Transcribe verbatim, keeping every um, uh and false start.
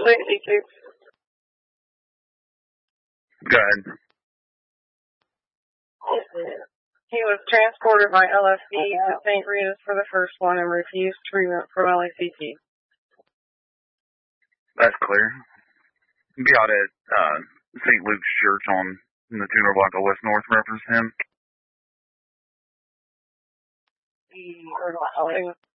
sixty-two. Go ahead. He was transported by L S D to Saint Rita's for the first one and refused treatment for L A C T. That's clear. Be out at uh, Saint Luke's Church on the two hundred block of West North reference him. He, or,